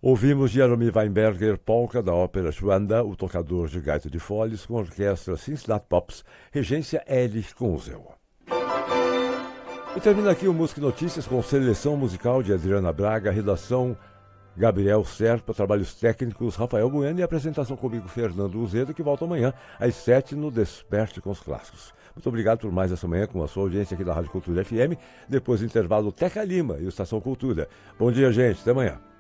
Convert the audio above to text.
Ouvimos Jeremy Weinberger, polca da ópera Joanda, o tocador de gaita de foles, com a orquestra Cincinnati Pops, regência Elie Kunzel. E termina aqui o Música e Notícias com seleção musical de Adriana Braga, redação Gabriel Serpa, trabalhos técnicos Rafael Bueno e apresentação comigo Fernando Uzedo, que volta amanhã às 7 no Desperte com os Clássicos. Muito obrigado por mais essa manhã com a sua audiência aqui da Rádio Cultura FM, depois do intervalo Teca Lima e o Estação Cultura. Bom dia, gente, até amanhã.